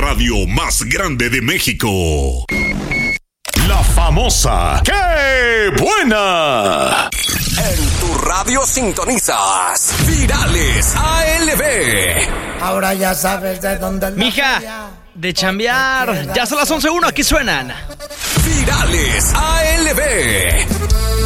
radio más grande de México. La famosa ¡Qué buena! En tu radio sintonizas Virales ALB. Ahora ya sabes de dónde... Mija, de chambear. Ya son las 11:01, aquí suenan Virales ALB.